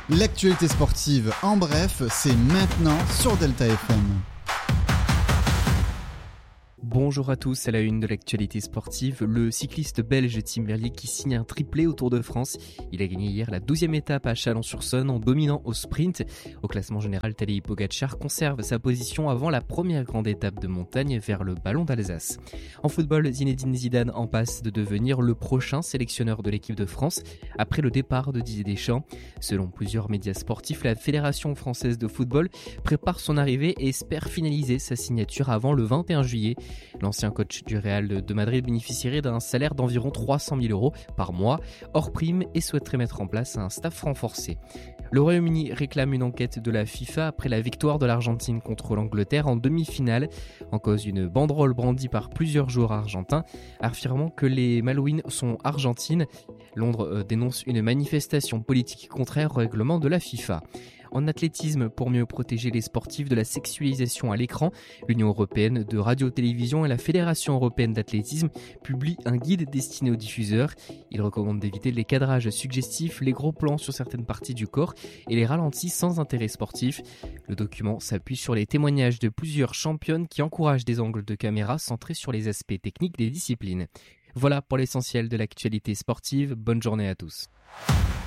L'actualité sportive en bref, c'est maintenant sur Delta FM. Bonjour à tous, à la une de l'actualité sportive, le cycliste belge Tim Merlier qui signe un triplé au Tour de France. Il a gagné hier la 12e étape à Chalon-sur-Saône en dominant au sprint. Au classement général, Tadej Pogačar conserve sa position avant la première grande étape de montagne vers le Ballon d'Alsace. En football, Zinedine Zidane en passe de devenir le prochain sélectionneur de l'équipe de France après le départ de Didier Deschamps. Selon plusieurs médias sportifs, la Fédération française de football prépare son arrivée et espère finaliser sa signature avant le 21 juillet. L'ancien coach du Real de Madrid bénéficierait d'un salaire d'environ 300 000 euros par mois, hors prime, et souhaiterait mettre en place un staff renforcé. Le Royaume-Uni réclame une enquête de la FIFA après la victoire de l'Argentine contre l'Angleterre en demi-finale. En cause, une banderole brandie par plusieurs joueurs argentins, affirmant que les Malouines sont argentines. Londres dénonce une manifestation politique contraire au règlement de la FIFA. En athlétisme, pour mieux protéger les sportifs de la sexualisation à l'écran, l'Union européenne de radio-télévision et la Fédération européenne d'athlétisme publient un guide destiné aux diffuseurs. Il recommande d'éviter les cadrages suggestifs, les gros plans sur certaines parties du corps et les ralentis sans intérêt sportif. Le document s'appuie sur les témoignages de plusieurs championnes qui encouragent des angles de caméra centrés sur les aspects techniques des disciplines. Voilà pour l'essentiel de l'actualité sportive. Bonne journée à tous.